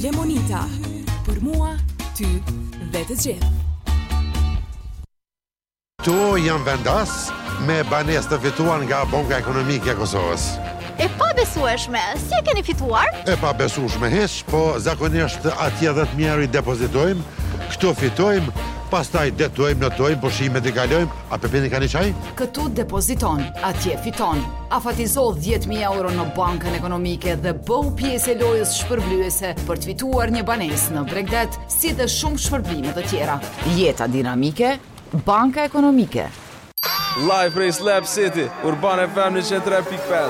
Lemonita, për mua, ty dhe të gjithë. Tu jam vendas me banesë të fituar nga Banka Ekonomike e Kosovës. E pa besueshme, si e keni fituar? E pa besueshme hiç, po zakonisht atje 10.000 euro i depozitojmë, këtu fitojmë, pastaj detojmë, notojmë, pushimet i kalojmë. A Pepini ka një çaj? Këtu depoziton, atje fiton. Afatizo 10.000 euro në Bankën Ekonomike dhe bëu pjesë e lojës shpërblyese për të fituar një banesë në Bregdet, si dhe shumë shpërblime të tjera. Jeta dinamike, Banka Ekonomike. Live prej Slap City, Urban FM 103.5.